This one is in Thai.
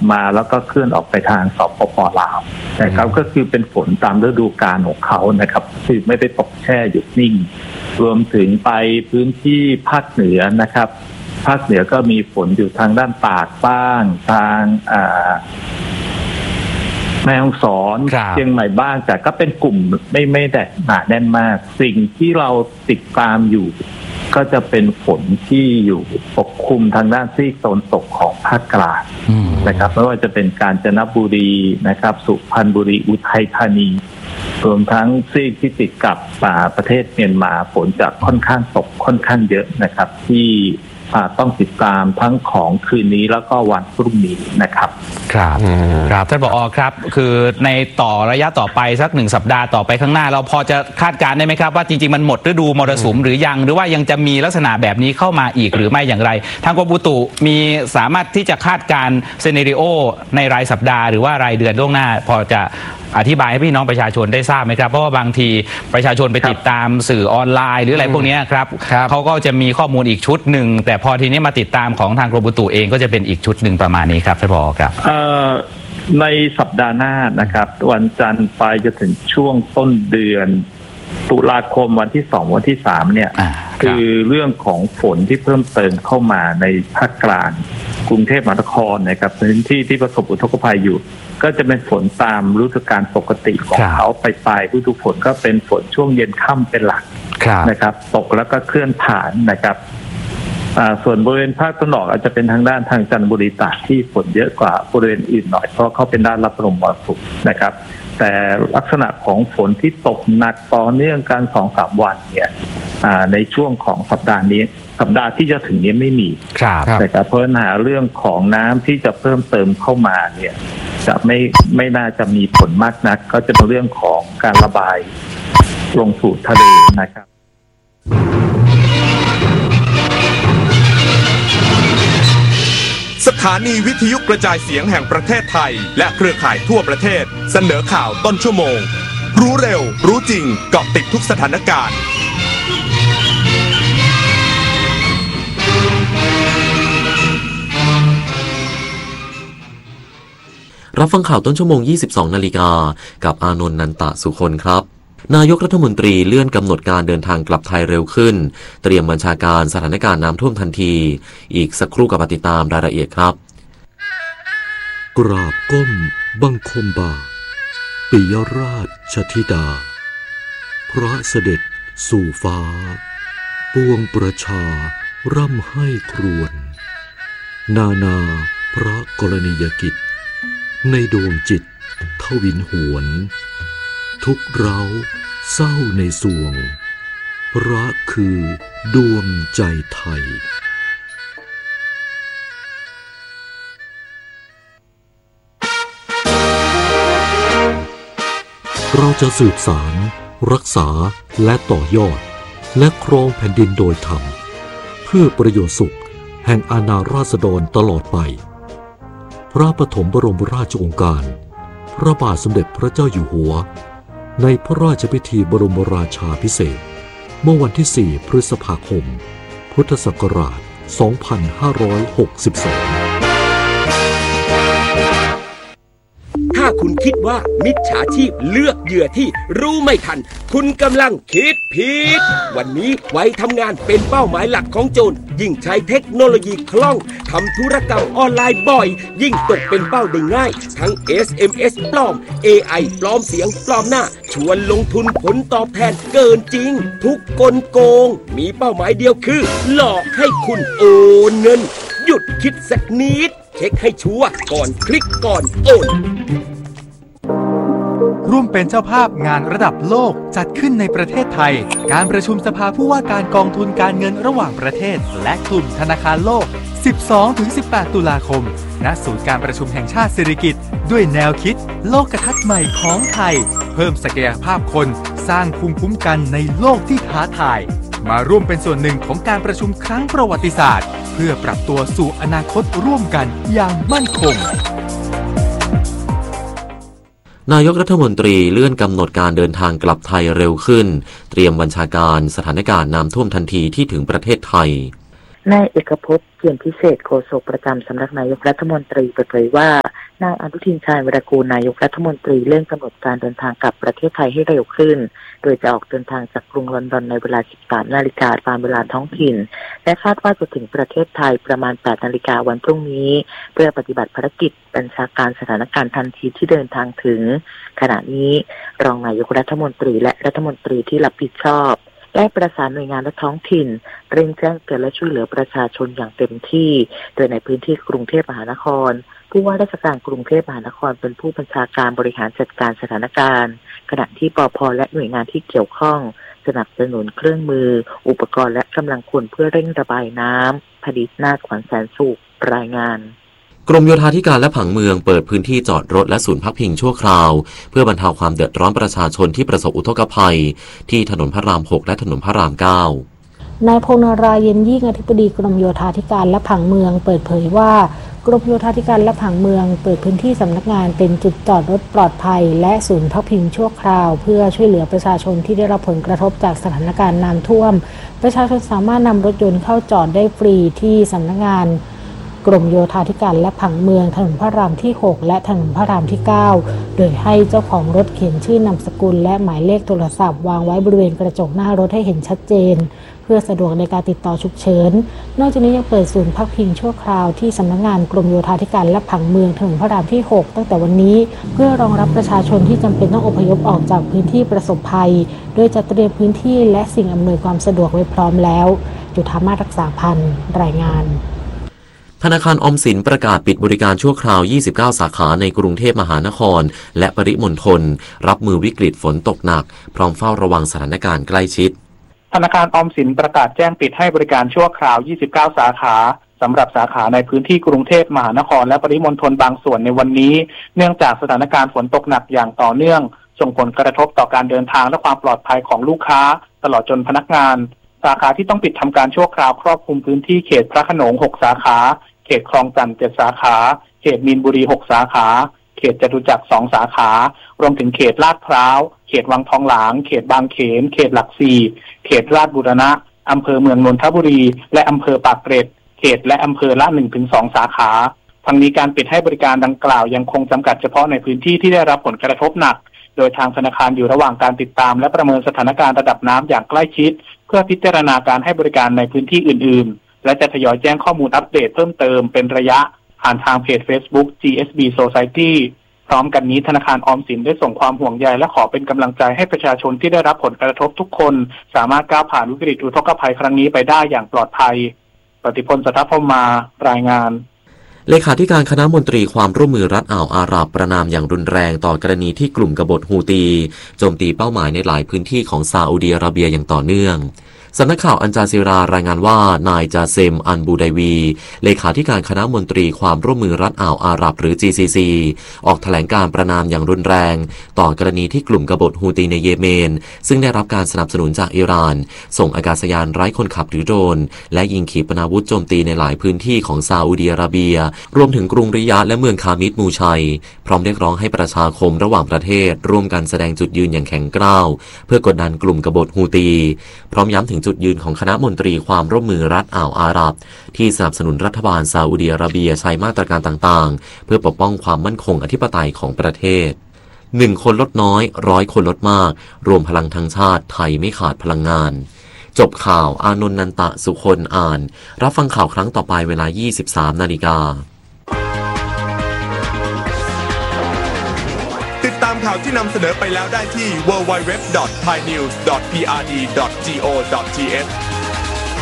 มาแล้วก็เคลื่อนออกไปทางสปป.ลาวนะครับก็คือเป็นฝนตามฤดูกาลของเขานะครับคือไม่ได้ตกแช่หยุดนิ่งรวมถึงไปพื้นที่ภาคเหนือนะครับภาคเหนือก็มีฝนอยู่ทางด้านตากบ้างทางแม่ฮ่องสอนเชียงใหม่บ้างแต่ก็เป็นกลุ่มไม่ได้หนาแน่นมากสิ่งที่เราติดตามอยู่ก็จะเป็นฝนที่อยู่ปกคลุมทางด้านซีกโซนตกของภาคกลางนะครับไม่ว่าจะเป็นกาญจนบุรีนะครับสุพรรณบุรีอุทัยธานีรวมทั้งซีกที่ติดกับประเทศเมียนมาฝนจะค่อนข้างตกค่อนข้างเยอะนะครับที่ต้องติดตามทั้งของคืนนี้แล้วก็วันพรุ่งนี้นะครับครับครับท่านผอ.ครับคือในระยะต่อไปสัก1 สัปดาห์ต่อไปข้างหน้าเราพอจะคาดการณ์ได้ไหมครับว่าจริงๆมันหมดฤดูมรสุมหรือยังหรือว่ายังจะมีลักษณะแบบนี้เข้ามาอีกหรือไม่อย่างไรทางกรมอุตุมีสามารถที่จะคาดการณ์ซีนาริโอในรายสัปดาห์หรือว่ารายเดือนล่วงหน้าพอจะอธิบายให้พี่น้องประชาชนได้ทราบไหมครับเพราะว่าบางทีประชาชนไปติดตามสื่อออนไลน์หรืออะไรพวกนี้ครับเขาก็จะมีข้อมูลอีกชุดหนึ่งแต่พอทีนี้มาติดตามของทางกรมอุตุเองก็จะเป็นอีกชุดหนึ่งประมาณนี้ครับท่านผอ.ครับในสัปดาห์หน้านะครับวันจันทร์ไปจะถึงช่วงต้นเดือนตุลาคมวันที่2วันที่3เนี่ยคือเรื่องของฝนที่เพิ่มเติมเข้ามาในภาคกลางกรุงเทพมหานครนะครับพื้นที่ที่ประสบอุทกภัยอยู่ก็จะเป็นฝนตามฤดูกาลปกติของเขาไปปลายฤดูฝนก็เป็นฝนช่วงเย็นค่ำเป็นหลักนะครับตกแล้วก็เคลื่อนผ่านนะครับส่วนบริเวณภาคตะวันออกอาจจะเป็นทางด้านทางจันทบุรีตากที่ฝนเยอะกว่าบริเวณอื่นหน่อยเพราะเขาเป็นด้านรับลมมรสุมนะครับแต่ลักษณะของฝนที่ตกหนักต่อเนื่องกัน 2-3 วันเนี่ยในช่วงของสัปดาห์ที่จะถึงนี้ไม่มีนะครับเพราะปัญหาเรื่องของน้ำที่จะเพิ่มเติมเข้ามาเนี่ยจะไม่น่าจะมีผลมากนักก็จะเป็นเรื่องของการระบายลงสู่ทะเลนะครับสถานีวิทยุกระจายเสียงแห่งประเทศไทยและเครือข่ายทั่วประเทศเสนอข่าวต้นชั่วโมงรู้เร็วรู้จริงเกาะติดทุกสถานการณ์รับฟังข่าวต้นชั่วโมง 22 นาฬิกากับอานนท์ นันตะสุคนครับนายกรัฐมนตรีเลื่อนกำหนดการเดินทางกลับไทยเร็วขึ้นเตรียมบัญชาการสถานการณ์น้ำท่วมทันทีอีกสักครู่กับติดตามรายละเอียดครับกราบก้มบังคมบาทปิยราชธิดาพระเสด็จสู่ฟ้าปวงประชาร่ำให้ครวญนาพระกรณียกิจในดวงจิตทวินหวนทุกเราเศร้าในสวงพระคือดวงใจไทยเราจะสืบสารรักษาและต่อยอดและครองแผ่นดินโดยธรรมเพื่อประโยชน์สุขแห่งอาณาราษฎรตลอดไปพระปฐมบรมราชโองการพระบาทสมเด็จพระเจ้าอยู่หัวในพระราชพิธีบรมราชาภิเษกเมื่อวันที่4 พฤษภาคม พุทธศักราช 2562 ถ้าคุณคิดว่ามิจฉาชีพเลือกเหยื่อที่รู้ไม่ทันคุณกำลังคิดผิดวันนี้ไว้ทำงานเป็นเป้าหมายหลักของโจรยิ่งใช้เทคโนโลยีคล่องทำธุรกรรมออนไลน์บ่อยยิ่งตกเป็นเป้าได้ง่ายทั้ง SMS ปลอม AI ปลอมเสียงปลอมหน้าชวนลงทุนผลตอบแทนเกินจริงทุกกลโกงมีเป้าหมายเดียวคือหลอกให้คุณโอนเงินหยุดคิดสักนิดเช็คให้ชัวร์ก่อนคลิกก่อนโอนร่วมเป็นเจ้าภาพงานระดับโลกจัดขึ้นในประเทศไทยการประชุมสภาผู้ว่าการกองทุนการเงินระหว่างประเทศและกลุ่มธนาคารโลก 12-18 ตุลาคมณศูนย์การประชุมแห่งชาติสิริกิติ์ด้วยแนวคิดโลกทัศน์ใหม่ของไทยเพิ่มศักยภาพคนสร้างภูมิคุ้มกันในโลกที่ท้าทายมาร่วมเป็นส่วนหนึ่งของการประชุมครั้งประวัติศาสตร์เพื่อปรับตัวสู่อนาคตร่วมกันอย่างมั่นคงนายกรัฐมนตรีเลื่อนกำหนดการเดินทางกลับไทยเร็วขึ้นเตรียมบัญชาการสถานการณ์น้ำท่วมทันทีที่ถึงประเทศไทยนายเอกภพเกียรติพิเศษโฆษกประจำสำนักนายกรัฐมนตรีเปิดเผยว่านายอนุทินชาญวีรกูลนายกรัฐมนตรีเลื่อนกำหนดการเดินทางกลับประเทศไทยให้เร็วขึ้นโดยจะออกเดินทางจากกรุงลอนดอนในเวลา 13 นาฬิกาตามเวลาท้องถิ่นและคาดว่าจะถึงประเทศไทยประมาณ 8 นาฬิกาวันพรุ่งนี้เพื่อปฏิบัติภารกิจบัญชาการสถานการณ์ทันทีที่เดินทางถึงขณะนี้รองนายกรัฐมนตรีและรัฐมนตรีที่รับผิดชอบได้ประสานหน่วยงานและท้องถิ่นเร่งแจ้งเตือนและช่วยเหลือประชาชนอย่างเต็มที่โดยในพื้นที่กรุงเทพมหานครผู้ว่าราชการกรุงเทพมหานครเป็นผู้บัญชาการบริหารจัดการสถานการณ์ขณะที่ปภ.และหน่วยงานที่เกี่ยวข้องสนับสนุนเครื่องมืออุปกรณ์และกำลังคนเพื่อเร่งระบายน้ำผลิตนาฏขวัญแสนสุขรายงานกรมโยธาธิการและผังเมืองเปิดพื้นที่จอดรถและศูนย์พักพิงชั่วคราวเพื่อบรรเทาความเดือดร้อนประชาชนที่ประสบอุทกภัยที่ถนนพระราม 6 และถนนพระราม 9 นายพงษ์นราเย็นยิ่งอธิบดีกรมโยธาธิการและผังเมืองเปิดเผยว่ากรมโยธาธิการและผังเมืองเปิดพื้นที่สำนักงานเป็นจุดจอดรถปลอดภัยและศูนย์พักพิงชั่วคราวเพื่อช่วยเหลือประชาชนที่ได้รับผลกระทบจากสถานการณ์น้ำท่วมประชาชนสามารถนำรถยนต์เข้าจอดได้ฟรีที่สำนักงานกรมโยธาธิการและผังเมืองถนนพระรามที่ 6 และถนนพระรามที่ 9 โดยให้เจ้าของรถเขียนชื่อนามสกุลและหมายเลขโทรศัพท์วางไว้บริเวณกระจกหน้ารถให้เห็นชัดเจนเพื่อสะดวกในการติดต่อฉุกเฉินนอกจากนี้ยังเปิดศูนย์พักพิงชั่วคราวที่สำนักงานกรมโยธาธิการและผังเมืองถนนพระรามที่ 6 ตั้งแต่วันนี้เพื่อรองรับประชาชนที่จำเป็นต้องอพยพออกจากพื้นที่ประสบภัยโดยจัดเตรียมพื้นที่และสิ่งอำนวยความสะดวกไว้พร้อมแล้วจุฑามาศรักษาพันธ์รายงานธนาคารออมสินประกาศปิดบริการชั่วคราว 29 สาขาในกรุงเทพมหานครและปริมณฑลรับมือวิกฤตฝนตกหนักพร้อมเฝ้าระวังสถานการณ์ใกล้ชิดธนาคารออมสินประกาศแจ้งปิดให้บริการชั่วคราว 29 สาขาสำหรับสาขาในพื้นที่กรุงเทพมหานครและปริมณฑลบางส่วนในวันนี้เนื่องจากสถานการณ์ฝนตกหนักอย่างต่อเนื่องส่งผลกระทบต่อการเดินทางและความปลอดภัยของลูกค้าตลอดจนพนักงานสาขาที่ต้องปิดทำการชั่วคราวครอบคลุมพื้นที่เขตพระโขนง 6 สาขาเขตคลองจันทน์ 7 สาขาเขตมีนบุรี 6 สาขาเขตจตุจักร 2 สาขารวมถึงเขตลาดพร้าวเขตวังทองหลางเขตบางเขนเขตหลักสี่เขตราชบุรณะอำเภอเมืองนนทบุรีและอำเภอปากเกร็ดเขตและอำเภอละ 1-2 สาขาทั้งนี้การปิดให้บริการดังกล่าวยังคงจำกัดเฉพาะในพื้นที่ที่ได้รับผลกระทบหนักโดยทางธนาคารอยู่ระหว่างการติดตามและประเมินสถานการณ์ระดับน้ำอย่างใกล้ชิดเพื่อพิจารณาการให้บริการในพื้นที่อื่นๆและจะทยอยแจ้งข้อมูลอัปเดตเพิ่มเติมเป็นระยะผ่านทางเพจ Facebook GSB Society พร้อมกันนี้ธนาคารออมสินได้ส่งความห่วงใยและขอเป็นกำลังใจให้ประชาชนที่ได้รับผลกระทบทุกคนสามารถก้าวผ่านวิกฤตอุทกภัยครั้งนี้ไปได้อย่างปลอดภัยปฏิพล สัทธพรหมารายงานเลขาธิการคณะมนตรีความร่วมมือรัฐอ่าวอาหรับประนามอย่างรุนแรงต่อกรณีที่กลุ่มกบฏฮูตีโจมตีเป้าหมายในหลายพื้นที่ของซาอุดิอาระเบียอย่างต่อเนื่องสำนักข่าวอัลจาซีรารายงานว่านายจาเซมอันบูไดวีเลขาธิการคณะมนตรีความร่วมมือรัฐอ่าวอาหรับหรือ GCC ออกแถลงการประนามอย่างรุนแรงต่อกรณีที่กลุ่มกบฏฮูตีในเยเมนซึ่งได้รับการสนับสนุนจากอิหร่านส่งอากาศยานไร้คนขับหรือโดรนและยิงขีปนาวุธโจมตีในหลายพื้นที่ของซาอุดิอาระเบียรวมถึงกรุงริยาดและเมืองคามิดมูชัยพร้อมเรียกร้องให้ประชาคมระหว่างประเทศร่วมกันแสดงจุดยืนอย่างแข็งกร้าวเพื่อกดดันกลุ่มกบฏฮูตีพร้อมย้ำถึงจุดยืนของคณะมนตรีความร่วมมือรัฐอ่าวอาหรับที่สนับสนุนรัฐบาลซาอุดิอาระเบียใช้มาตรการต่างๆเพื่อปกป้องความมั่นคงอธิปไตยของประเทศ1 คนลดน้อย100 คนลดมากรวมพลังทั้งชาติไทยไม่ขาดพลังงานจบข่าวอานนท์ นันตะสุคนอ่านรับฟังข่าวครั้งต่อไปเวลา 23 นาฬิกาติดตามข่าวที่นำเสนอไปแล้วได้ที่ www.thainews.prd.go.th